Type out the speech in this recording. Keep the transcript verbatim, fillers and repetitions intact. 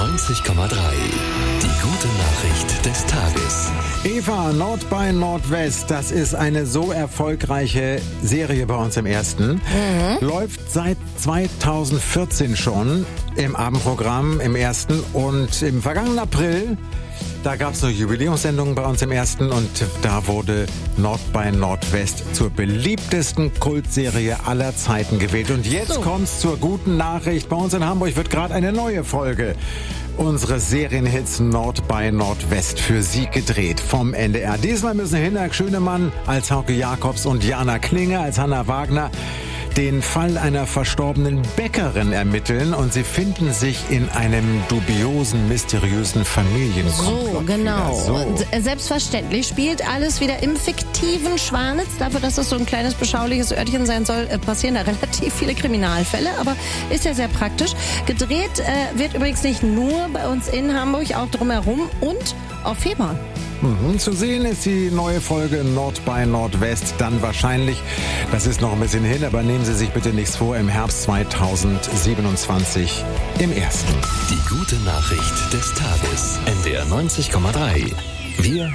neunzig Komma drei. Die gute Nachricht des Tages. Eva, Nord by Nordwest, das ist eine so erfolgreiche Serie bei uns im Ersten. Mhm. Läuft seit zweitausendvierzehn schon im Abendprogramm im Ersten. Und im vergangenen April, da gab es eine Jubiläumssendung bei uns im Ersten. Und da wurde Nord by Nordwest zur beliebtesten Kultserie aller Zeiten gewählt. Und jetzt so. kommt's zur guten Nachricht. Bei uns in Hamburg wird gerade eine neue Folge unseres Serienhits Nord by Nordwest für Sie gedreht vom N D R. Diesmal müssen Hinak Schönemann als Hauke Jacobs und Jana Klinger als Hannah Wagner den Fall einer verstorbenen Bäckerin ermitteln und sie finden sich in einem dubiosen, mysteriösen Familienkomplott. So, genau. So. Und selbstverständlich spielt alles wieder im fiktiven Schwanitz. Dafür, dass es so ein kleines, beschauliches Örtchen sein soll, passieren da relativ viele Kriminalfälle, aber ist ja sehr praktisch. Gedreht äh, wird übrigens nicht nur bei uns in Hamburg, auch drumherum und auf Fehmarn. Mhm. Zu sehen ist die neue Folge Nord by Nordwest dann wahrscheinlich, das ist noch ein bisschen hin, aber nehmen Sie sich bitte nichts vor, im Herbst zweitausendsiebenundzwanzig im Ersten. Die gute Nachricht des Tages. N D R neunzig Komma drei. Wir